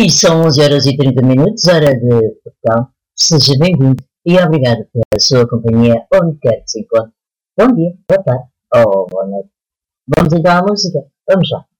E são 11 horas e 30 minutos, hora de Portugal. Seja bem-vindo e obrigado pela sua companhia, onde quer que se encontre. Bom dia, boa tarde ou boa noite. Vamos então à música? Vamos lá.